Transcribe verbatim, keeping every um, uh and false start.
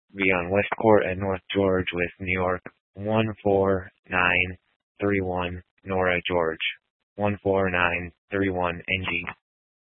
be on West Court at North George with New York one four nine three one Nora George. one four nine three one N G.